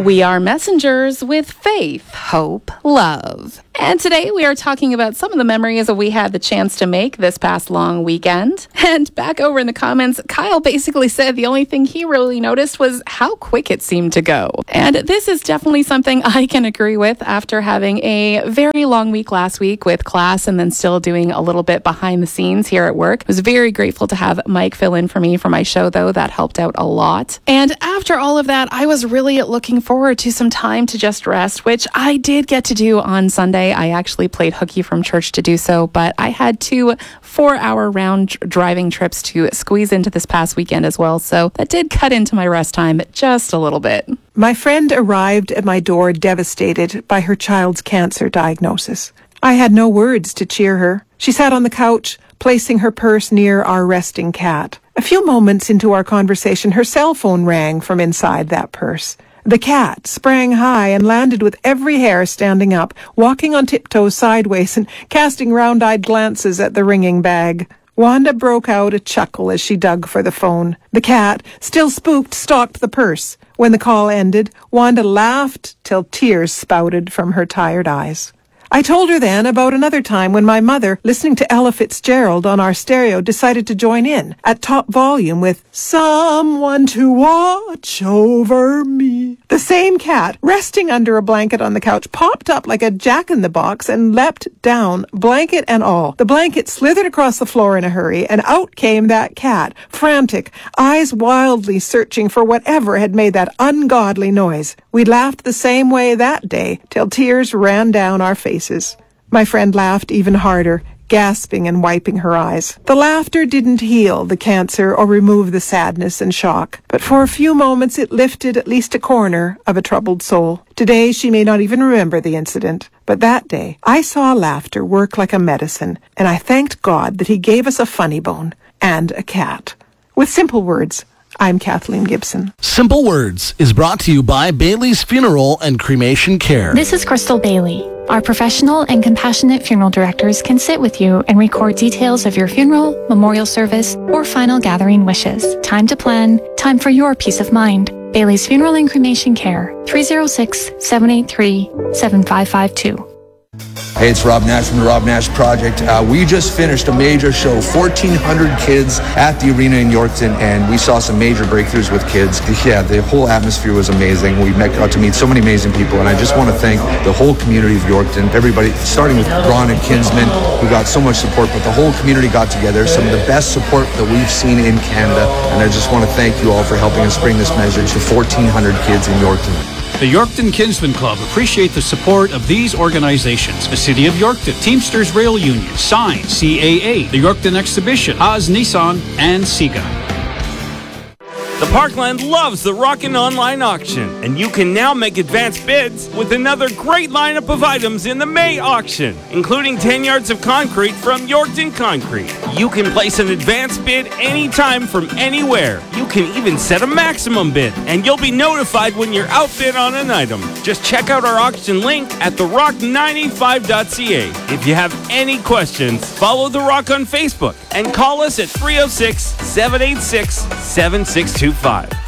We are messengers with faith, hope, love. And today we are talking about some of the memories that we had the chance to make this past long weekend. And back over in the comments, Kyle basically said the only thing he really noticed was how quick it seemed to go. And this is definitely something I can agree with after having a very long week last week with class and then still doing a little bit behind the scenes here at work. I was very grateful to have Mike fill in for me for my show, though. That helped out a lot. And after all of that, I was really looking forward to some time to just rest, which I did get to do on Sunday. I actually played hooky from church to do so, but I had 2 4-hour round driving trips to squeeze into this past weekend as well, so that did cut into my rest time just a little bit. My friend arrived at my door devastated by her child's cancer diagnosis. I had no words to cheer her. She sat on the couch, placing her purse near our resting cat. A few moments into our conversation, her cell phone rang from inside that purse. The cat sprang high and landed with every hair standing up, walking on tiptoes sideways and casting round-eyed glances at the ringing bag. Wanda broke out a chuckle as she dug for the phone. The cat, still spooked, stalked the purse. When the call ended, Wanda laughed till tears spouted from her tired eyes. I told her then about another time when my mother, listening to Ella Fitzgerald on our stereo, decided to join in at top volume with "Someone to Watch Over Me." The same cat, resting under a blanket on the couch, popped up like a jack-in-the-box and leapt down, blanket and all. The blanket slithered across the floor in a hurry, and out came that cat, frantic, eyes wildly searching for whatever had made that ungodly noise. We laughed the same way that day, till tears ran down our faces. My friend laughed even harder, gasping and wiping her eyes. The laughter didn't heal the cancer or remove the sadness and shock, but for a few moments it lifted at least a corner of a troubled soul. Today she may not even remember the incident, but that day I saw laughter work like a medicine, and I thanked God that He gave us a funny bone and a cat. With simple words, I'm Kathleen Gibson. Simple Words is brought to you by Bailey's Funeral and Cremation Care. This is Crystal Bailey. Our professional and compassionate funeral directors can sit with you and record details of your funeral, memorial service, or final gathering wishes. Time to plan, time for your peace of mind. Bailey's Funeral and Cremation Care, 306-783-7552. Hey, it's Rob Nash from the Rob Nash Project. We just finished a major show, 1,400 kids at the arena in Yorkton, and we saw some major breakthroughs with kids. Yeah, the whole atmosphere was amazing. We got to meet so many amazing people, and I just want to thank the whole community of Yorkton, everybody, starting with Ron and Kinsman, who got so much support, but the whole community got together, some of the best support that we've seen in Canada, and I just want to thank you all for helping us bring this message to 1,400 kids in Yorkton. The Yorkton Kinsman Club appreciate the support of these organizations: the City of Yorkton, Teamsters Rail Union, Sign, CAA, the Yorkton Exhibition, Haas Nissan, and SIGA. The Parkland loves the Rockin' Online Auction, and you can now make advanced bids with another great lineup of items in the May auction, including 10 yards of concrete from Yorkton Concrete. You can place an advanced bid anytime from anywhere. You can even set a maximum bid, and you'll be notified when you're outbid on an item. Just check out our auction link at therock985.ca. If you have any questions, follow The Rock on Facebook and call us at 306-786-7625.